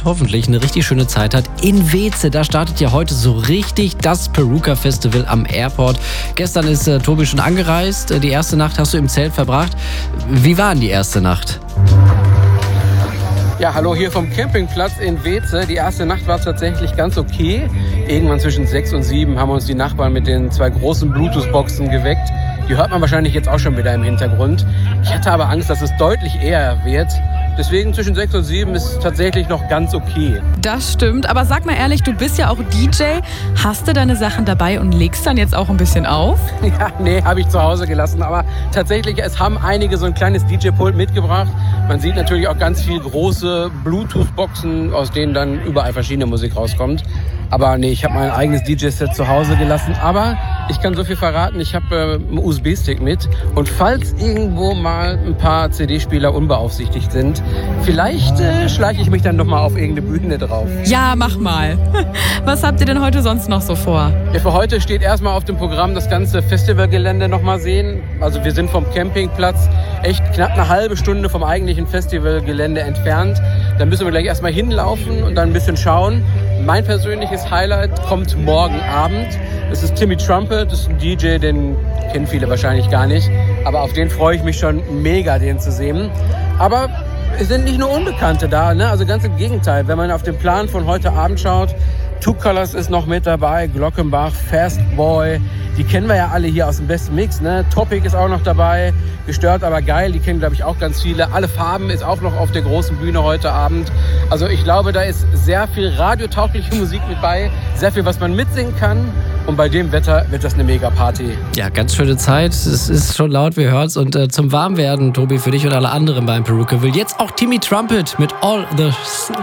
hoffentlich eine richtig schöne Zeit hat in Weeze. Da startet ja heute so richtig das Peruka Festival am Airport. Gestern ist Tobi schon angereist. Die erste Nacht hast du im Zelt verbracht. Wie war denn die erste Nacht? Ja, hallo hier vom Campingplatz in Weeze. Die erste Nacht war tatsächlich ganz okay. Irgendwann zwischen 6 und 7 haben uns die Nachbarn mit den 2 großen Bluetooth-Boxen geweckt. Die hört man wahrscheinlich jetzt auch schon wieder im Hintergrund. Ich hatte aber Angst, dass es deutlich eher wird. Deswegen zwischen 6 und 7 ist tatsächlich noch ganz okay. Das stimmt, aber sag mal ehrlich, du bist ja auch DJ. Hast du deine Sachen dabei und legst dann jetzt auch ein bisschen auf? Ja, nee, habe ich zu Hause gelassen. Aber tatsächlich, es haben einige so ein kleines DJ-Pult mitgebracht. Man sieht natürlich auch ganz viel große Bluetooth-Boxen, aus denen dann überall verschiedene Musik rauskommt. Aber nee, ich habe mein eigenes DJ-Set zu Hause gelassen. Aber ich kann so viel verraten, ich habe einen USB-Stick mit. Und falls irgendwo mal ein paar CD-Spieler unbeaufsichtigt sind, vielleicht schleiche ich mich dann noch mal auf irgendeine Bühne drauf. Ja, mach mal. Was habt ihr denn heute sonst noch so vor? Ja, für heute steht erstmal auf dem Programm das ganze Festivalgelände noch mal sehen. Also wir sind vom Campingplatz echt knapp eine halbe Stunde vom eigentlichen Festivalgelände entfernt. Da müssen wir gleich erstmal hinlaufen und dann ein bisschen schauen. Mein persönliches Highlight kommt morgen Abend. Das ist Timmy Trumpet, das ist ein DJ, den kennen viele wahrscheinlich gar nicht. Aber auf den freue ich mich schon mega, den zu sehen. Aber es sind nicht nur Unbekannte da, ne? Also ganz im Gegenteil. Wenn man auf den Plan von heute Abend schaut, Two Colors ist noch mit dabei, Glockenbach, Fast Boy, die kennen wir ja alle hier aus dem besten Mix, ne? Topic ist auch noch dabei, Gestört aber geil, die kennen glaube ich auch ganz viele. Alle Farben ist auch noch auf der großen Bühne heute Abend. Also ich glaube, da ist sehr viel radiotaugliche Musik mit bei, sehr viel, was man mitsingen kann. Und bei dem Wetter wird das eine Mega-Party. Ja, ganz schöne Zeit. Es ist schon laut, wir hören's. Und zum Warmwerden, Tobi, für dich und alle anderen beim Peruka will jetzt auch Timmy Trumpet mit All the